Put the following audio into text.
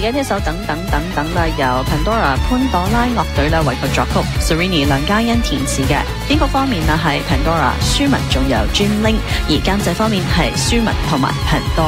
嘅呢首等等等等啦，由 Pandora 潘朵拉樂隊啦為佢作曲 ，Serrini 梁嘉欣填詞嘅。編曲方面啊係 Pandora 舒文仲有 Jim Ling，而監製方面係舒文同埋 Pandora。